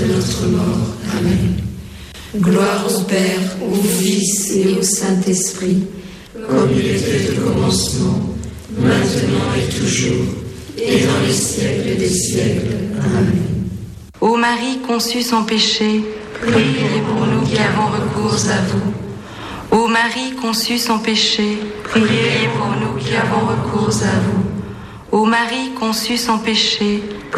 notre mort. Amen. Gloire au Père, au Fils et au Saint-Esprit, comme il était au commencement, maintenant et toujours, et dans les siècles des siècles. Amen. Ô Marie conçue sans péché, priez pour nous qui avons recours à vous. Ô Marie conçue sans péché, priez pour nous qui avons recours à vous. Ô Marie conçue sans péché,